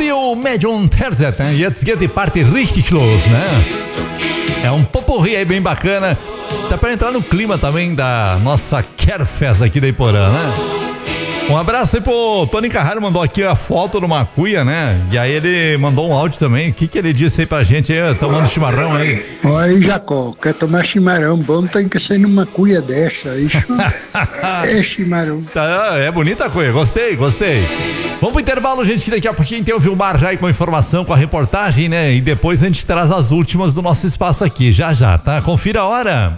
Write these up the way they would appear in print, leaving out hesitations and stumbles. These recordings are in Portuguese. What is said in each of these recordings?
trio Medium Terzet, né? Jetzt geht die Party richtig los, né? É um poporri aí bem bacana. Tá pra entrar no clima também da nossa Kerfest aqui da Iporã, né? Um abraço aí pro Tony Carraro, mandou aqui a foto do Macuia, né? E aí ele mandou um áudio também. O que ele disse aí pra gente aí, tomando chimarrão aí? Oi, Jacó, quer tomar chimarrão bom, tem que ser numa cuia dessa. Isso é chimarrão. É bonita a cuia, gostei. Vamos pro intervalo, gente, que daqui a pouquinho tem o Vilmar já aí com a informação, com a reportagem, né? E depois a gente traz as últimas do nosso espaço aqui, já, tá? Confira a hora.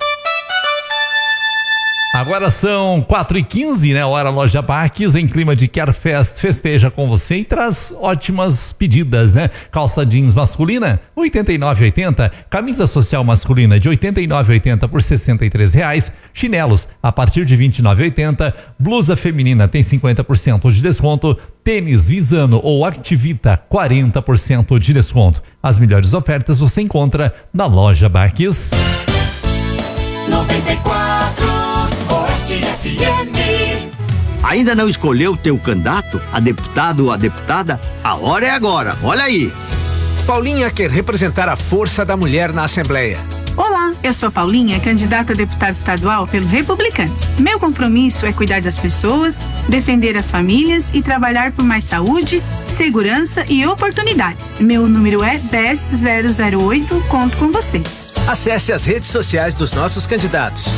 Agora são 4h15, né? Hora Loja Baques, em clima de Kerfest, festeja com você e traz ótimas pedidas, né? Calça jeans masculina, R$ 89,80. Camisa social masculina de R$ 89,80 por R$ 63,00. Chinelos a partir de R$ 29,80. Blusa feminina tem 50% de desconto. Tênis Visano ou Activita, 40% de desconto. As melhores ofertas você encontra na Loja Baques. 94 FM. Ainda não escolheu o teu candidato, a deputado ou a deputada? A hora é agora, olha aí. Paulinha quer representar a força da mulher na Assembleia. Olá, eu sou Paulinha, candidata a deputada estadual pelo Republicanos. Meu compromisso é cuidar das pessoas, defender as famílias e trabalhar por mais saúde, segurança e oportunidades. Meu número é 10008, conto com você. Acesse as redes sociais dos nossos candidatos.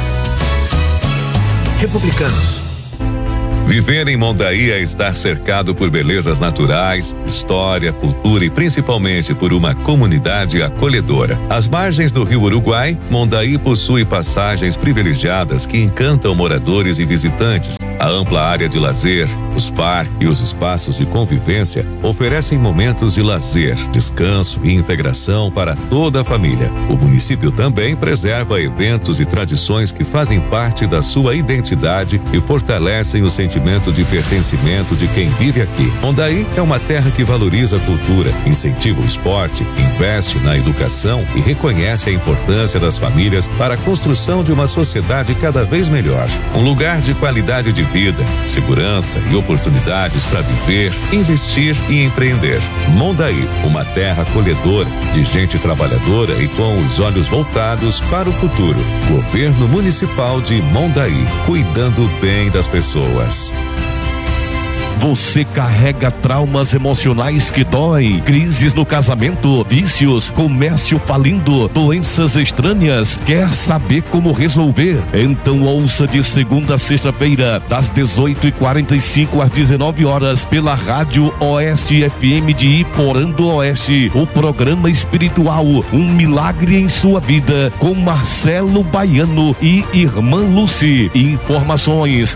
Republicanos. Viver em Mondaí é estar cercado por belezas naturais, história, cultura e principalmente por uma comunidade acolhedora. Às margens do Rio Uruguai, Mondaí possui passagens privilegiadas que encantam moradores e visitantes. A ampla área de lazer, os parques e os espaços de convivência oferecem momentos de lazer, descanso e integração para toda a família. O município também preserva eventos e tradições que fazem parte da sua identidade e fortalecem o sentimento de pertencimento de quem vive aqui. Mondaí é uma terra que valoriza a cultura, incentiva o esporte, investe na educação e reconhece a importância das famílias para a construção de uma sociedade cada vez melhor. Um lugar de qualidade de vida, segurança e oportunidades para viver, investir e empreender. Mondaí, uma terra acolhedora, de gente trabalhadora e com os olhos voltados para o futuro. Governo Municipal de Mondaí, cuidando bem das pessoas. Você carrega traumas emocionais que doem, crises no casamento, vícios, comércio falindo, doenças estranhas. Quer saber como resolver? Então ouça de segunda a sexta-feira, das 18h45 às 19 horas, pela Rádio Oeste FM de Iporã do Oeste, o programa espiritual Um Milagre em Sua Vida, com Marcelo Baiano e Irmã Lucy. Informações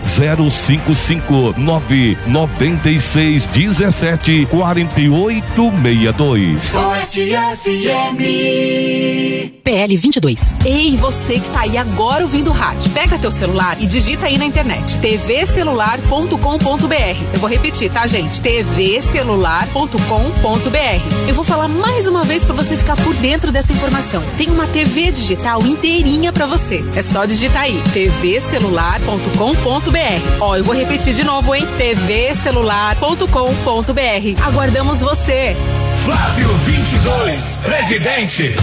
0559 96 17 48 62. Oeste FM. PL 22. Ei, você que tá aí agora ouvindo o rádio, pega teu celular e digita aí na internet tvcelular.com.br. Eu vou repetir, tá, gente? tvcelular.com.br. Eu vou falar mais uma vez pra você ficar por dentro dessa informação. Tem uma TV digital inteirinha pra você. É só digitar aí tvcelular.com.br. Ó, eu vou repetir de novo, hein? tvcelular.com.br. Aguardamos você. Flávio 22, presidente.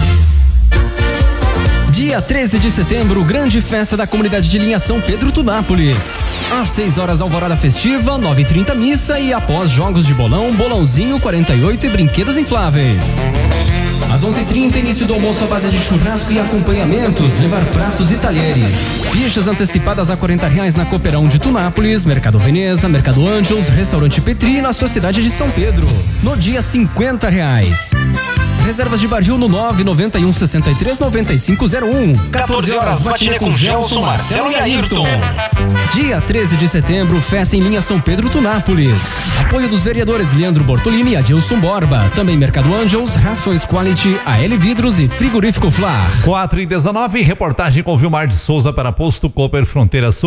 Dia 13 de setembro, grande festa da comunidade de linha São Pedro Tunápolis. Às 6 horas, alvorada festiva, 9h30 missa e após jogos de bolão, bolãozinho 48 e brinquedos infláveis. Às 11h30, início do almoço à base de churrasco e acompanhamentos, levar pratos e talheres. Fichas antecipadas a R$40 na Cooperão de Tunápolis, Mercado Veneza, Mercado Angels, Restaurante Petri e na Sociedade de São Pedro. No dia, R$50. Reservas de barril no 991 63 9501. 14 horas, matinê com Gelson, Marcelo e Ayrton. Dia 13 de setembro, festa em linha São Pedro Tunápolis. Apoio dos vereadores Leandro Bortolini e Adilson Borba. Também Mercado Angels, Rações Quality, AL Vidros e Frigorífico Flar. 4h19, reportagem com Vilmar de Souza para Posto Cooper Fronteira Sul.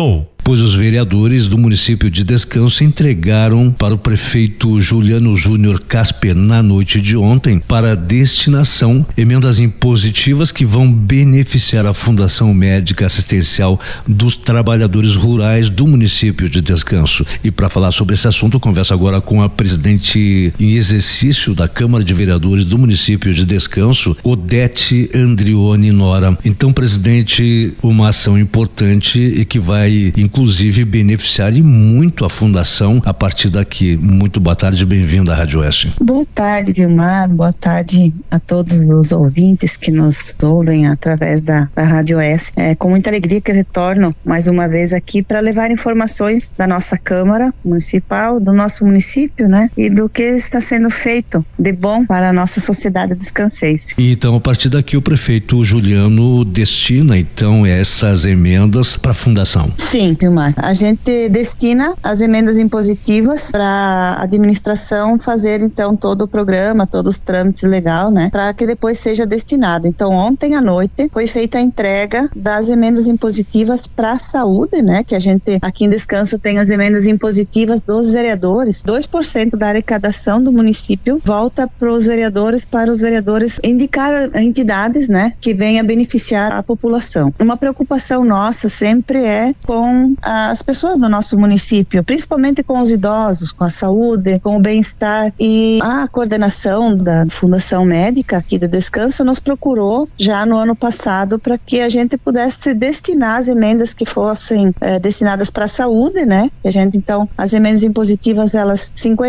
pois os vereadores do município de Descanso entregaram para o prefeito Juliano Júnior Casper na noite de ontem para destinação emendas impositivas que vão beneficiar a Fundação Médica Assistencial dos Trabalhadores Rurais do município de Descanso. E para falar sobre esse assunto, eu converso agora com a presidente em exercício da Câmara de Vereadores do município de Descanso, Odete Andrione Nora. Então, presidente, uma ação importante e que vai inclusive beneficiar e muito a fundação a partir daqui. Muito boa tarde, bem-vindo à Rádio Oeste. Boa tarde, Vilmar, boa tarde a todos os ouvintes que nos ouvem através da Rádio Oeste. É com muita alegria que eu retorno mais uma vez aqui para levar informações da nossa Câmara Municipal, do nosso município, né? E do que está sendo feito de bom para a nossa sociedade descansense. Então, a partir daqui, o prefeito Juliano destina, então, essas emendas para a fundação. Sim, Vilmar. A gente destina as emendas impositivas para a administração fazer, então, todo o programa, todos os trâmites legais, né? Para que depois seja destinado. Então, ontem à noite foi feita a entrega das emendas impositivas para a saúde, né? Que a gente aqui em Descanso tem as emendas impositivas dos vereadores. 2% da arrecadação do município volta para os vereadores indicar entidades, né? Que venha beneficiar a população. Uma preocupação nossa sempre é com as pessoas do nosso município, principalmente com os idosos, com a saúde, com o bem-estar, e a coordenação da Fundação Médica aqui de Descanso nos procurou já no ano passado para que a gente pudesse destinar as emendas que fossem destinadas para a saúde, né? A gente, então, as emendas impositivas, elas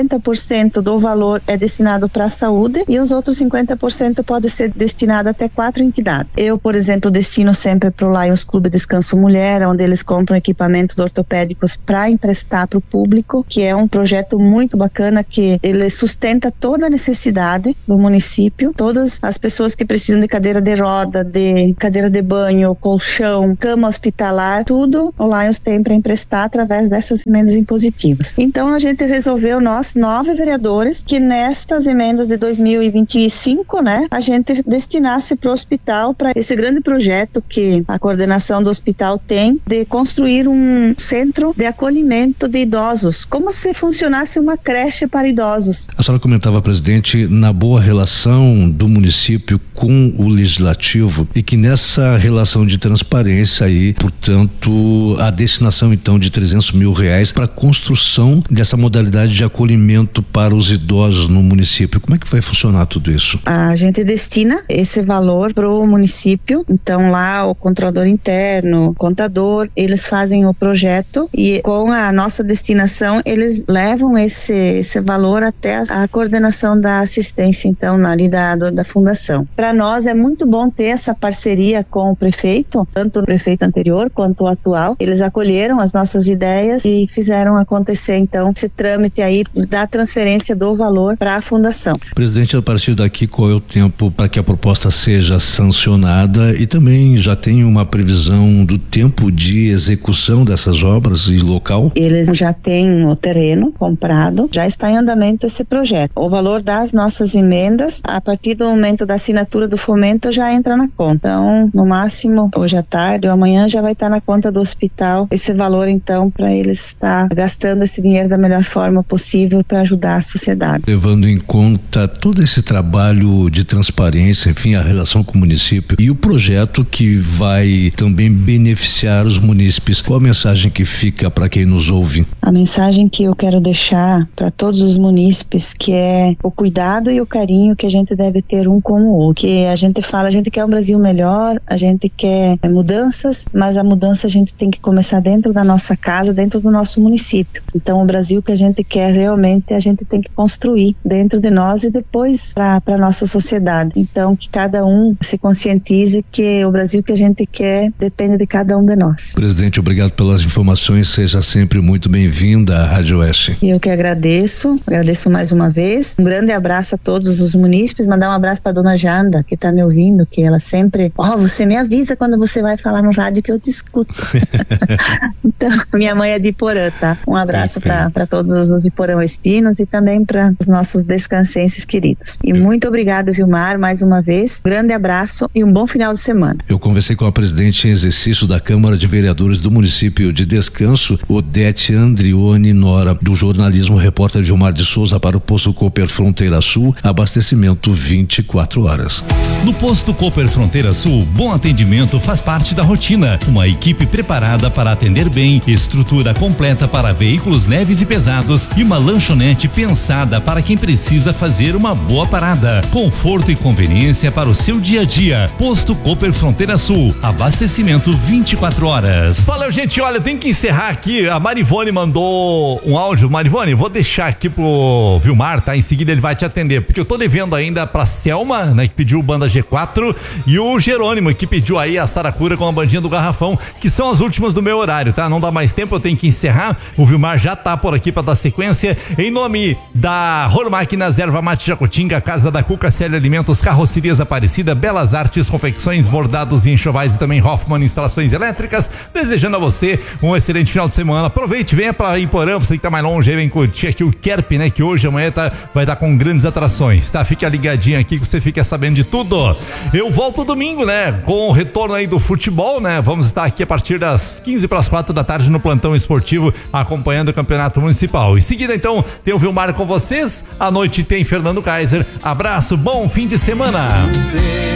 50% do valor é destinado para a saúde e os outros 50% pode ser destinado até 4 entidades. Eu, por exemplo, destino sempre para o Lions Clube Descanso Mulher, onde eles compram equipamentos ortopédicos para emprestar para o público, que é um projeto muito bacana, que ele sustenta toda a necessidade do município, todas as pessoas que precisam de cadeira de roda, de cadeira de banho, colchão, cama hospitalar, tudo o Lions tem para emprestar através dessas emendas impositivas. Então a gente resolveu, nós 9 vereadores, que nestas emendas de 2025, né, a gente destinasse para o hospital, para esse grande projeto que a coordenação do hospital tem, de construir um centro de acolhimento de idosos, como se funcionasse uma creche para idosos. A senhora comentava, presidente, na boa relação do município com o legislativo e que nessa relação de transparência aí, portanto, a destinação então de R$300 mil para a construção dessa modalidade de acolhimento para os idosos no município. Como é que vai funcionar tudo isso? A gente destina esse valor para o município, então lá o controlador interno, o contador, eles fazem o projeto e com a nossa destinação eles levam esse valor até a coordenação da assistência, então ali da fundação. Para nós é muito bom ter essa parceria com o prefeito, tanto o prefeito anterior quanto o atual. Eles acolheram as nossas ideias e fizeram acontecer então esse trâmite aí da transferência do valor para a fundação. Presidente, a partir daqui qual é o tempo para que a proposta seja sancionada e também já tem uma previsão do tempo de execução dessas obras e local? Eles já têm o terreno comprado, já está em andamento esse projeto. O valor das nossas emendas, a partir do momento da assinatura do fomento, já entra na conta. Então, no máximo, hoje à tarde ou amanhã já vai estar na conta do hospital esse valor, então, para eles estar gastando esse dinheiro da melhor forma possível para ajudar a sociedade. Levando em conta todo esse trabalho de transparência, enfim, a relação com o município e o projeto que vai também beneficiar os munícipes, qual a mensagem que fica para quem nos ouve? A mensagem que eu quero deixar para todos os munícipes, que é o cuidado e o carinho que a gente deve ter um com o outro. Que a gente fala, a gente quer um Brasil melhor, a gente quer mudanças, mas a mudança a gente tem que começar dentro da nossa casa, dentro do nosso município. Então o Brasil que a gente quer realmente, a gente tem que construir dentro de nós e depois para a nossa sociedade. Então que cada um se conscientize que o Brasil que a gente quer depende de cada um de nós. Presidente, obrigado pelas informações, seja sempre muito bem-vinda à Rádio Oeste. Eu que agradeço mais uma vez. Um grande abraço a todos os munícipes, mandar um abraço para dona Janda, que está me ouvindo, que ela sempre, você me avisa quando você vai falar no rádio que eu te escuto. Então, minha mãe é de Iporã, tá? Um abraço para todos os iporãoestinos e também para os nossos descansenses queridos. E muito obrigado, Vilmar, mais uma vez. Grande abraço e um bom final de semana. Eu conversei com a presidente em exercício da Câmara de Vereadores do município município de Descanso. Odete Andrione Nora, do jornalismo, repórter Gilmar de Souza para o Posto Cooper Fronteira Sul, abastecimento 24 horas. No Posto Cooper Fronteira Sul, bom atendimento faz parte da rotina. Uma equipe preparada para atender bem, estrutura completa para veículos leves e pesados e uma lanchonete pensada para quem precisa fazer uma boa parada. Conforto e conveniência para o seu dia a dia. Posto Cooper Fronteira Sul, abastecimento 24 horas. Valeu, gente, olha, tem que encerrar aqui. A Marivone mandou um áudio. Marivone, vou deixar aqui pro Vilmar, tá? Em seguida ele vai te atender, porque eu tô devendo ainda pra Selma, né, que pediu Banda G4, e o Jerônimo, que pediu aí a Saracura com a bandinha do Garrafão, que são as últimas do meu horário, tá? Não dá mais tempo, eu tenho que encerrar. O Vilmar já tá por aqui pra dar sequência. Em nome da Ror Máquinas, Erva Mate Jacutinga, Casa da Cuca, Célia Alimentos, Carrocerias Aparecida, Belas Artes, Confecções, Bordados e Enxovais e também Hoffman Instalações Elétricas, desejando a você um excelente final de semana. Aproveite, venha pra Iporã, você que tá mais longe, vem curtir aqui o Kerp, né, que hoje, amanhã vai estar com grandes atrações, tá? Fica ligadinho aqui que você fica sabendo de tudo. Eu volto domingo, né, com o retorno aí do futebol, né, vamos estar aqui a partir das 15:45 da tarde no plantão esportivo, acompanhando o Campeonato Municipal. Em seguida, então, tem o Vilmar com vocês, à noite tem Fernando Kaiser. Abraço, bom fim de semana.